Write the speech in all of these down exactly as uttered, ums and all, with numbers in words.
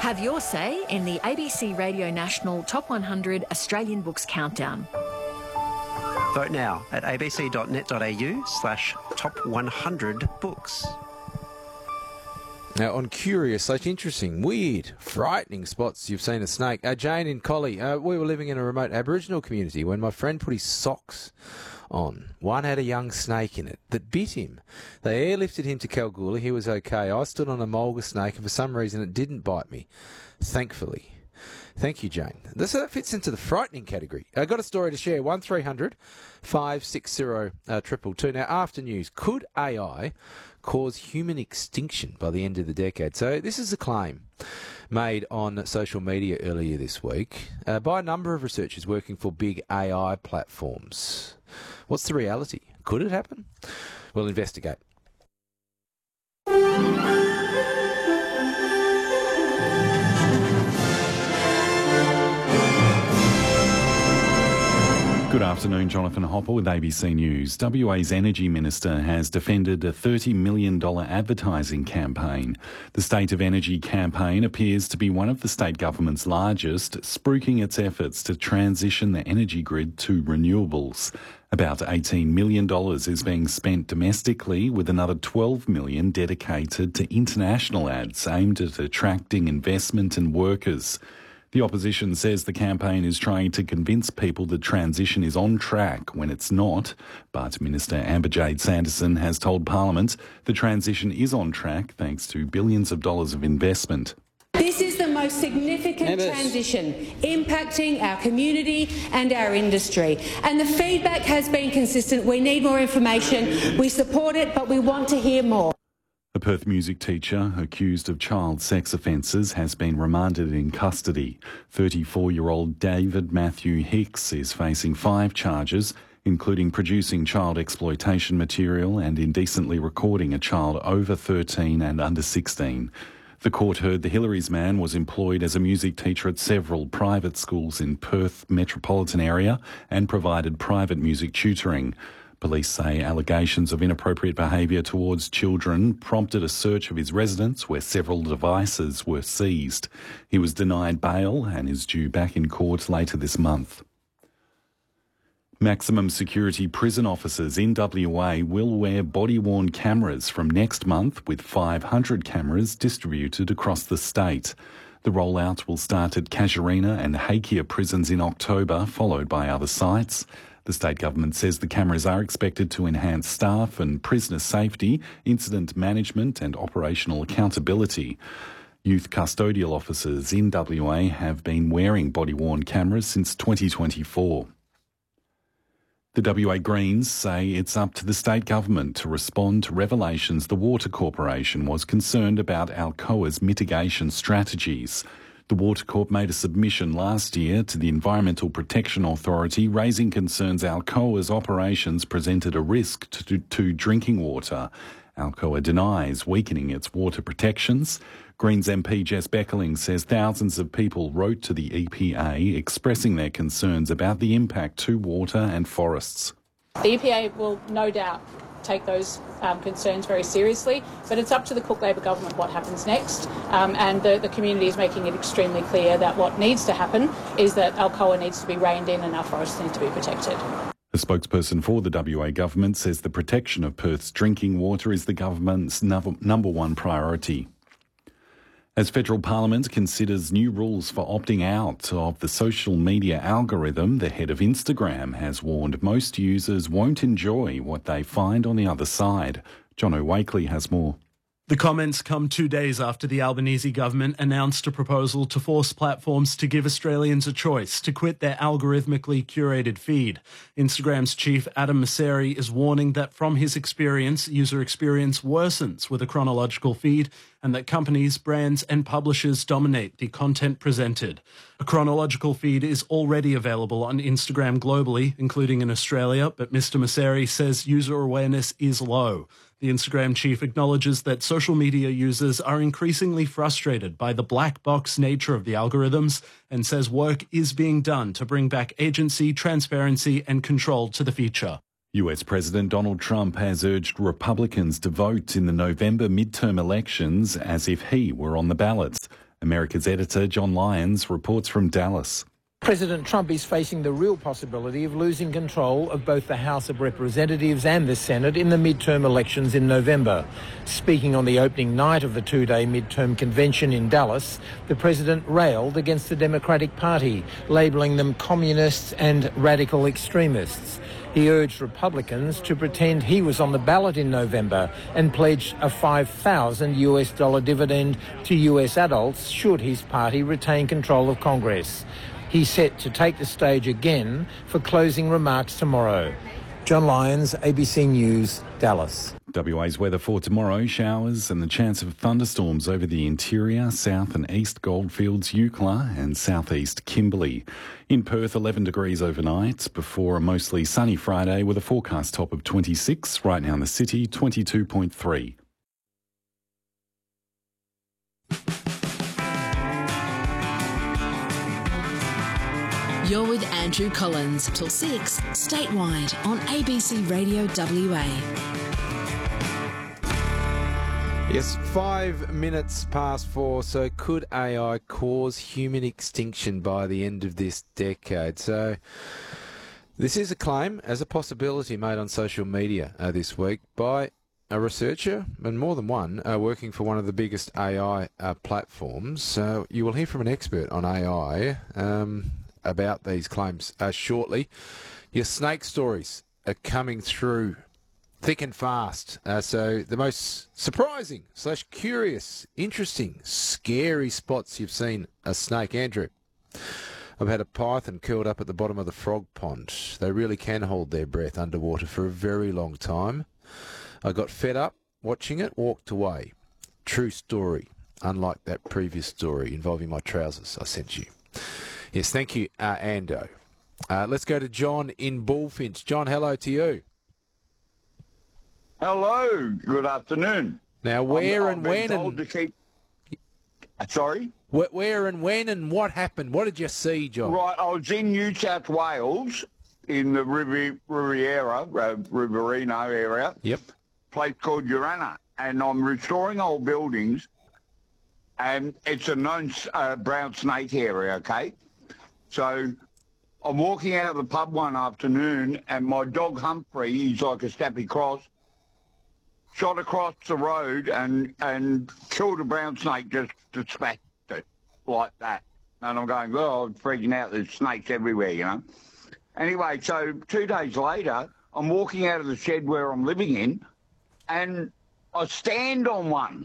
Have your say in the A B C Radio National Top one hundred Australian Books Countdown. Vote now at abc.net.au slash top 100 books. Now, on curious, such interesting, weird, frightening spots you've seen a snake. Uh, Jane in Collie, uh, we were living in a remote Aboriginal community when my friend put his socks on. One had a young snake in it that bit him. They airlifted him to Kalgoorlie. He was okay. I stood on a mulga snake and for some reason it didn't bite me, thankfully. Thank you, Jane. This uh, fits into the frightening category. I got a story to share. one three hundred five six zero two two two. Now, after news, could A I cause human extinction by the end of the decade? So this is a claim made on social media earlier this week uh, by a number of researchers working for big A I platforms. What's the reality? Could it happen? We'll investigate. Good afternoon, Jonathan Hopper with A B C News. W A's Energy Minister has defended a thirty million dollars advertising campaign. The State of Energy campaign appears to be one of the state government's largest, spruiking its efforts to transition the energy grid to renewables. About eighteen million dollars is being spent domestically, with another twelve million dollars dedicated to international ads aimed at attracting investment and workers. The opposition says the campaign is trying to convince people the transition is on track when it's not. But Minister Amber-Jade Sanderson has told Parliament the transition is on track thanks to billions of dollars of investment. This is the most significant Members. transition impacting our community and our industry. And the feedback has been consistent. We need more information. We support it, but we want to hear more. A Perth music teacher accused of child sex offences has been remanded in custody. thirty-four-year-old David Matthew Hicks is facing five charges, including producing child exploitation material and indecently recording a child over thirteen and under sixteen. The court heard the Hillary's man was employed as a music teacher at several private schools in Perth metropolitan area and provided private music tutoring. Police say allegations of inappropriate behaviour towards children prompted a search of his residence where several devices were seized. He was denied bail and is due back in court later this month. Maximum security prison officers in W A will wear body-worn cameras from next month, with five hundred cameras distributed across the state. The rollout will start at Casuarina and Hakea prisons in October, followed by other sites. The state government says the cameras are expected to enhance staff and prisoner safety, incident management and operational accountability. Youth custodial officers in W A have been wearing body-worn cameras since twenty twenty-four. The W A Greens say it's up to the state government to respond to revelations the Water Corporation was concerned about Alcoa's mitigation strategies. The Water Corp made a submission last year to the Environmental Protection Authority raising concerns Alcoa's operations presented a risk to, to drinking water. Alcoa denies weakening its water protections. Greens M P Jess Beckerling says thousands of people wrote to the E P A expressing their concerns about the impact to water and forests. The E P A will no doubt take those um, concerns very seriously, but it's up to the Cook Labor government what happens next, um, and the, the community is making it extremely clear that what needs to happen is that Alcoa needs to be reined in and our forests need to be protected. A spokesperson for the W A government says the protection of Perth's drinking water is the government's number one priority. As Federal Parliament considers new rules for opting out of the social media algorithm, the head of Instagram has warned most users won't enjoy what they find on the other side. John O'Wakely has more. The comments come two days after the Albanese government announced a proposal to force platforms to give Australians a choice to quit their algorithmically curated feed. Instagram's chief Adam Mosseri is warning that from his experience, user experience worsens with a chronological feed and that companies, brands and publishers dominate the content presented. A chronological feed is already available on Instagram globally, including in Australia, but Mister Mosseri says user awareness is low. The Instagram chief acknowledges that social media users are increasingly frustrated by the black box nature of the algorithms and says work is being done to bring back agency, transparency and control to the feature. U S President Donald Trump has urged Republicans to vote in the November midterm elections as if he were on the ballot. America's editor John Lyons reports from Dallas. President Trump is facing the real possibility of losing control of both the House of Representatives and the Senate in the midterm elections in November. Speaking on the opening night of the two-day midterm convention in Dallas, the president railed against the Democratic Party, labelling them communists and radical extremists. He urged Republicans to pretend he was on the ballot in November and pledged a five thousand US dollar dividend to U S adults should his party retain control of Congress. He's set to take the stage again for closing remarks tomorrow. John Lyons, A B C News, Dallas. W A's weather for tomorrow, showers and the chance of thunderstorms over the interior, south and east Goldfields, Eucla and southeast Kimberley. In Perth, eleven degrees overnight before a mostly sunny Friday with a forecast top of twenty-six. Right now in the city, twenty-two point three. You're with Andrew Collins till six, statewide on A B C Radio W A. Yes, five minutes past four. So could A I cause human extinction by the end of this decade? So this is a claim as a possibility made on social media uh, this week by a researcher, and more than one, uh, working for one of the biggest A I uh, platforms. So you will hear from an expert on A I um, about these claims uh, shortly. Your snake stories are coming through thick and fast. Uh, so the most surprising slash curious, interesting, scary spots you've seen a snake. Andrew, I've had a python curled up at the bottom of the frog pond. They really can hold their breath underwater for a very long time. I got fed up watching it, walked away. True story, unlike that previous story involving my trousers I sent you. Yes, thank you, uh, Ando. Uh, let's go to John in Bullfinch. John, hello to you. Hello, good afternoon. Now, where I'm, and I've when been told and... to keep... Sorry? Where, where and when and what happened? What did you see, John? Right, I was in New South Wales, in the Rivi- Riviera, uh, Riverino area. Yep. Place called Urana, and I'm restoring old buildings, and it's a known uh, brown snake area, okay? So I'm walking out of the pub one afternoon, and my dog Humphrey, he's like a Stappy Cross, shot across the road and, and killed a brown snake, just dispatched it like that. And I'm going, well, I'm freaking out, there's snakes everywhere, you know? Anyway, so two days later, I'm walking out of the shed where I'm living in, and I stand on one.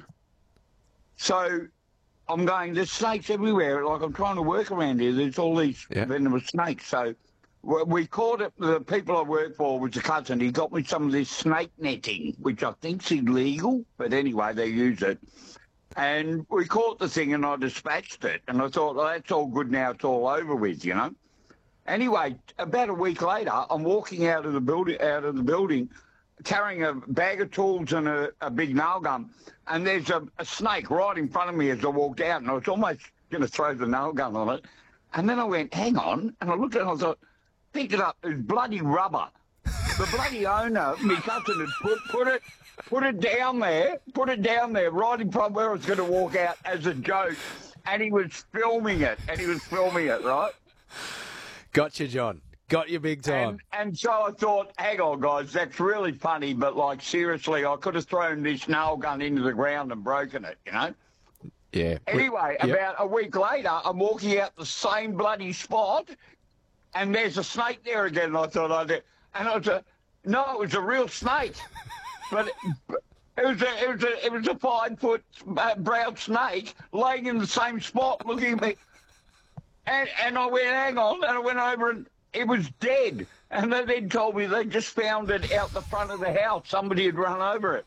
So I'm going, there's snakes everywhere. Like, I'm trying to work around here. There's all these yeah. venomous snakes. So we called it, the people I work for was a cousin. He got me some of this snake netting, which I think's illegal. But anyway, they use it. And we caught the thing and I dispatched it. And I thought, well, that's all good now. It's all over with, you know. Anyway, about a week later, I'm walking out of the building, out of the building, carrying a bag of tools and a, a big nail gun, and there's a, a snake right in front of me as I walked out, and I was almost going to throw the nail gun on it. And then I went, hang on, and I looked at it and I thought, picked it up, it was bloody rubber. The bloody owner, me cousin, had put, put it put it down there, put it down there right in front where I was going to walk out as a joke, and he was filming it, and he was filming it, right? Gotcha, John. Got you big time. And, and so I thought, hang on, guys, that's really funny, but, like, seriously, I could have thrown this nail gun into the ground and broken it, you know? Yeah. Anyway, yep. about a week later, I'm walking out the same bloody spot, and there's a snake there again, and I thought I did. And I was a, no, it was a real snake. but, it, it was a, it was a, it was a five-foot uh, brown snake laying in the same spot looking at me. And, and I went, hang on, and I went over and it was dead. And they then told me they just found it out the front of the house. Somebody had run over it.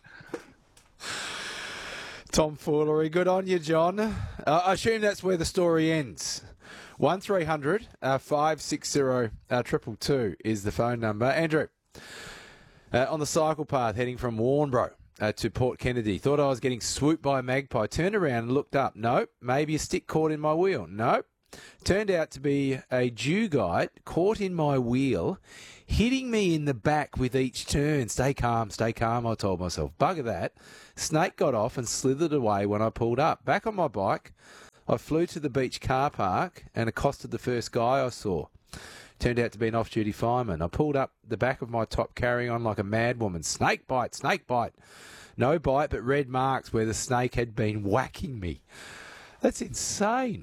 Tomfoolery. Good on you, John. Uh, I assume that's where the story ends. one three hundred five six zero two two is the phone number. Andrew, uh, on the cycle path heading from Warnbro uh, to Port Kennedy, thought I was getting swooped by a magpie. Turned around and looked up. Nope. Maybe a stick caught in my wheel. Nope. Turned out to be a dugite caught in my wheel, hitting me in the back with each turn. Stay calm, stay calm, I told myself. Bugger that. Snake got off and slithered away when I pulled up. Back on my bike, I flew to the beach car park and accosted the first guy I saw. Turned out to be an off-duty fireman. I pulled up the back of my top carrying on like a madwoman. Snake bite, snake bite. No bite, but red marks where the snake had been whacking me. That's insane.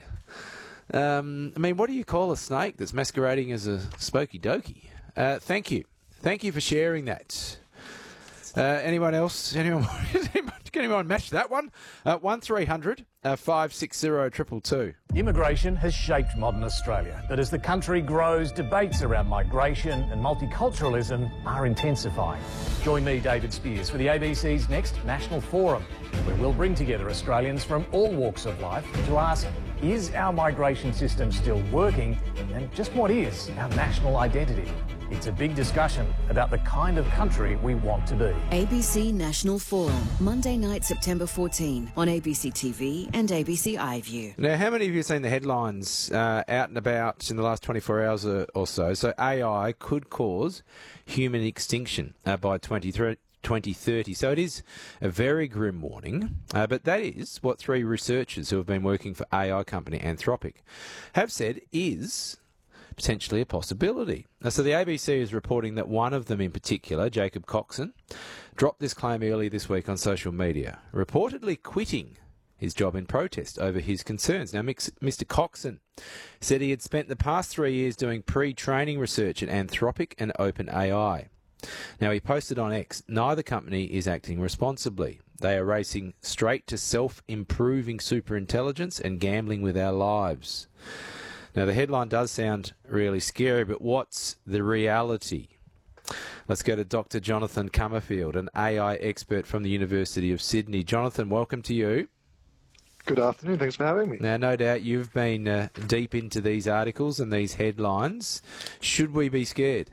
Um, I mean, what do you call a snake that's masquerading as a spooky dokey? Uh, thank you. Thank you for sharing that. Uh, anyone else? Anyone? Can anyone match that one? Uh, one three hundred five six zero two two two. Immigration has shaped modern Australia, but as the country grows, debates around migration and multiculturalism are intensifying. Join me, David Spears, for the A B C's next National Forum, where we'll bring together Australians from all walks of life to ask, is our migration system still working, and just what is our national identity? It's a big discussion about the kind of country we want to be. A B C National Forum, Monday night, September fourteenth, on A B C T V and A B C iView. Now, how many of you have seen the headlines uh, out and about in the last twenty-four hours or, or so? So A I could cause human extinction uh, by twenty thirty. So it is a very grim warning, uh, but that is what three researchers who have been working for A I company Anthropic have said is potentially a possibility. Now, so the A B C is reporting that one of them in particular, Jacob Coxon, dropped this claim early this week on social media, reportedly quitting his job in protest over his concerns. Now, Mister Coxon said he had spent the past three years doing pre-training research at Anthropic and OpenAI. Now, he posted on X, neither company is acting responsibly. They are racing straight to self-improving superintelligence and gambling with our lives. Now, the headline does sound really scary, but what's the reality? Let's go to Doctor Jonathan Comerfield, an A I expert from the University of Sydney. Jonathan, welcome to you. Good afternoon. Thanks for having me. Now, no doubt you've been uh, deep into these articles and these headlines. Should we be scared?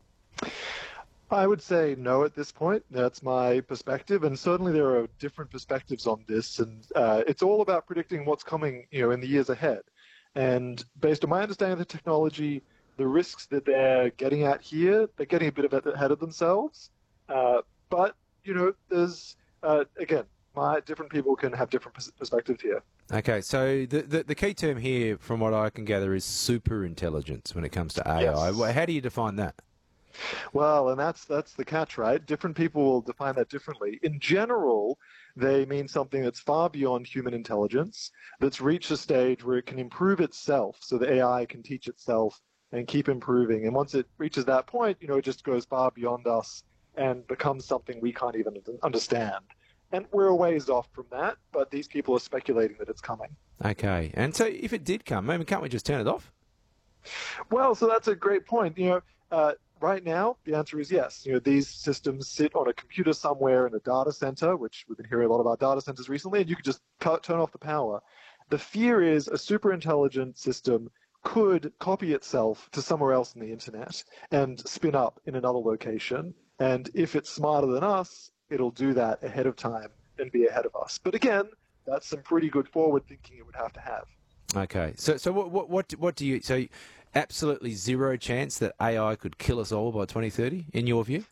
I would say no at this point. That's my perspective, and certainly there are different perspectives on this, and uh, it's all about predicting what's coming, you know, in the years ahead. And based on my understanding of the technology, the risks that they're getting at here, they're getting a bit of ahead of themselves. Uh, but, you know, there's, uh, again, my different people can have different perspectives here. Okay, so the, the the key term here, from what I can gather, is superintelligence when it comes to A I. Yes. How do you define that? Well, and that's that's the catch, right? Different people will define that differently. In general, they mean something that's far beyond human intelligence, that's reached a stage where it can improve itself, so the A I can teach itself and keep improving. And once it reaches that point, you know, it just goes far beyond us and becomes something we can't even understand. And we're a ways off from that, but these people are speculating that it's coming. Okay, and so if it did come, I mean, can't we just turn it off? Well, so that's a great point. You know, uh, right now, the answer is yes. You know, these systems sit on a computer somewhere in a data center, which we've been hearing a lot about data centers recently, and you could just cut, turn off the power. The fear is a super intelligent system could copy itself to somewhere else in the internet and spin up in another location. And if it's smarter than us, it'll do that ahead of time and be ahead of us. But again, that's some pretty good forward thinking it would have to have. Okay. So, so what, what, what, what do you, so absolutely zero chance that A I could kill us all by twenty thirty, in your view?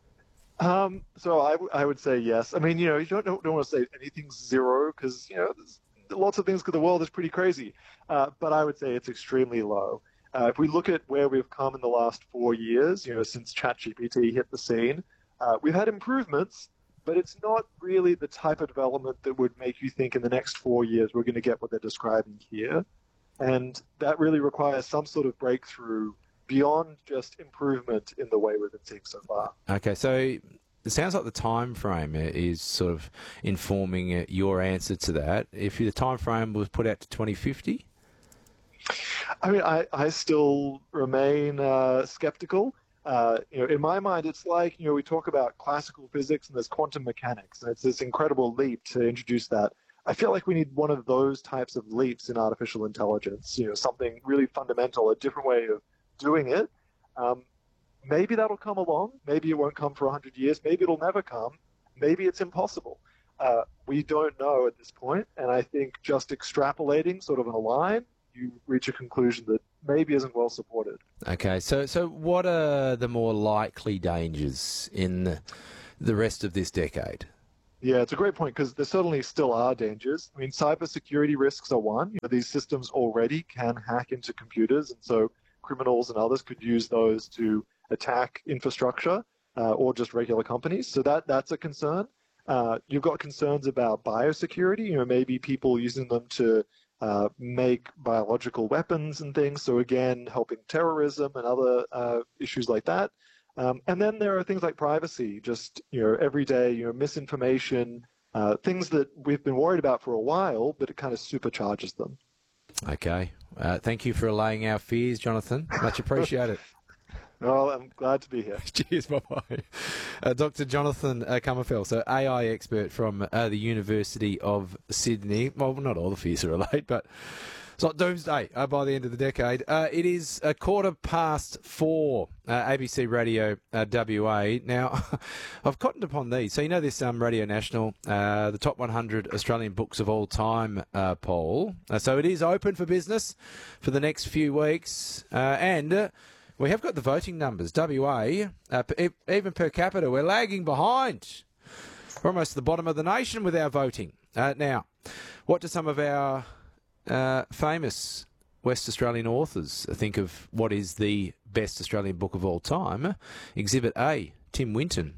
Um, so I, w- I would say yes. I mean, you know, you don't, don't, don't want to say anything's zero because, you know, there's lots of things because the world is pretty crazy. Uh, but I would say it's extremely low. Uh, if we look at where we've come in the last four years, you know, since ChatGPT hit the scene, uh, we've had improvements, but it's not really the type of development that would make you think in the next four years we're going to get what they're describing here. And that really requires some sort of breakthrough beyond just improvement in the way we've been seeing so far. Okay, so it sounds like the time frame is sort of informing your answer to that. If the time frame was put out to twenty fifty? I mean, I, I still remain uh, skeptical. Uh, you know, in my mind, it's like, you know, we talk about classical physics and there's quantum mechanics, and it's this incredible leap to introduce that. I feel like we need one of those types of leaps in artificial intelligence, you know, something really fundamental, a different way of doing it. Um, maybe that'll come along. Maybe it won't come for one hundred years. Maybe it'll never come. Maybe it's impossible. Uh, we don't know at this point, and I think just extrapolating sort of in a line, you reach a conclusion that maybe isn't well supported. Okay, so so what are the more likely dangers in the, the rest of this decade? Yeah, it's a great point because there certainly still are dangers. I mean, cybersecurity risks are one. You know, these systems already can hack into computers, and so criminals and others could use those to attack infrastructure uh, or just regular companies. So that that's a concern. Uh, you've got concerns about biosecurity. You know, maybe people using them to uh, make biological weapons and things. So again, helping terrorism and other uh, issues like that. Um, and then there are things like privacy, just, you know, everyday, you know, misinformation, uh, things that we've been worried about for a while, but it kind of supercharges them. Okay. Uh, thank you for allaying our fears, Jonathan. Much appreciated. Well, I'm glad to be here. Cheers, bye-bye. Uh, Doctor Jonathan uh, Kummerfeld, so A I expert from uh, the University of Sydney. Well, not all the fears are allayed, but it's not doomsday uh, by the end of the decade. Uh, it is a quarter past four, uh, A B C Radio uh, W A. Now, I've cottoned upon these. So you know this um, Radio National, uh, the top one hundred Australian books of all time uh, poll. Uh, so it is open for business for the next few weeks. Uh, and uh, we have got the voting numbers. W A, uh, p- even per capita, we're lagging behind. We're almost at the bottom of the nation with our voting. Uh, now, what do some of our Uh, famous West Australian authors think of what is the best Australian book of all time? Exhibit A, Tim Winton.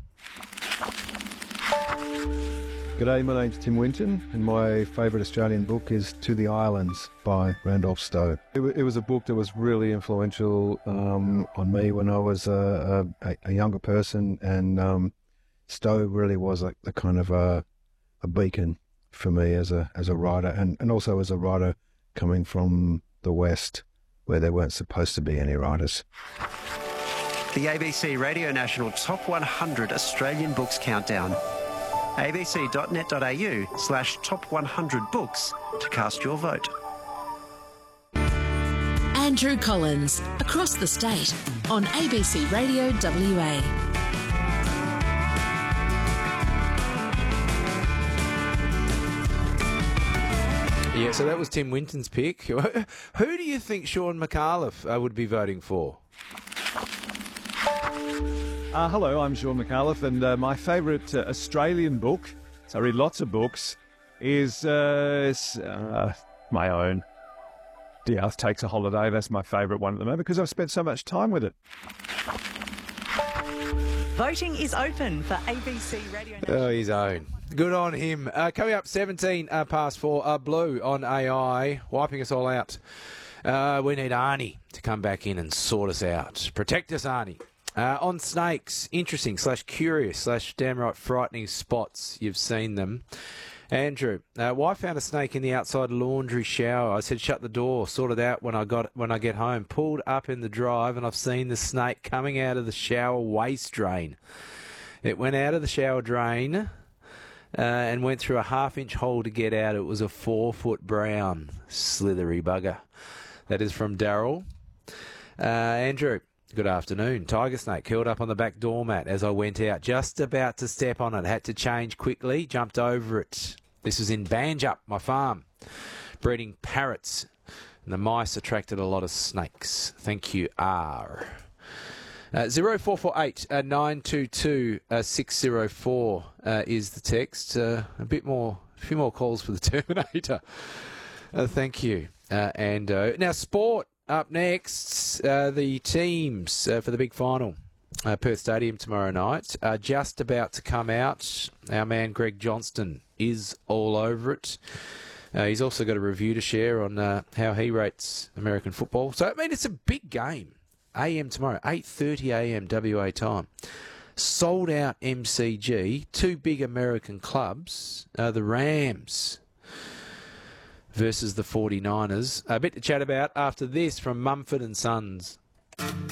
G'day, my name's Tim Winton, and my favourite Australian book is To the Islands by Randolph Stowe. It, w- it was a book that was really influential um, on me when I was a, a, a younger person, and um, Stowe really was like the kind of a, a beacon for me as a as a writer, and, and also as a writer coming from the West, where there weren't supposed to be any writers. The A B C Radio National Top one hundred Australian Books Countdown. abc.net.au slash top 100 books to cast your vote. Andrew Collins, across the state on A B C Radio W A. Yeah, so that was Tim Winton's pick. Who do you think Sean McAuliffe uh, would be voting for? Uh, hello, I'm Sean McAuliffe, and uh, my favourite uh, Australian book, so I read lots of books, is uh, uh, my own. The Earth Takes a Holiday. That's my favourite one at the moment because I've spent so much time with it. Voting is open for A B C Radio National. Oh, his own. Good on him. Uh, coming up, seventeen uh, past four, uh, Blue on A I, wiping us all out. Uh, we need Arnie to come back in and sort us out. Protect us, Arnie. Uh, on snakes, interesting slash curious slash damn right frightening spots. You've seen them. Andrew, uh, wife found a snake in the outside laundry shower. I said, shut the door, sort it out when I got when I get home. Pulled up in the drive, and I've seen the snake coming out of the shower waste drain. It went out of the shower drain uh, and went through a half-inch hole to get out. It was a four-foot brown slithery bugger. That is from Daryl. Uh, Andrew, good afternoon. Tiger snake curled up on the back doormat as I went out. Just about to step on it. Had to change quickly. Jumped over it. This was in Banjup, my farm. Breeding parrots. And the mice attracted a lot of snakes. Thank you, R. Uh, zero four four eight nine two two six zero four uh, is the text. Uh, a bit more, a few more calls for the Terminator. Uh, thank you. Uh, and uh, now sport. Up next, uh, the teams uh, for the big final, uh, Perth Stadium tomorrow night, are just about to come out. Our man Greg Johnston is all over it. Uh, he's also got a review to share on uh, how he rates American football. So, I mean, it's a big game. A M tomorrow, eight thirty a m W A time. Sold out M C G, two big American clubs, uh, the Rams versus the forty-niners. A bit to chat about after this from Mumford and Sons.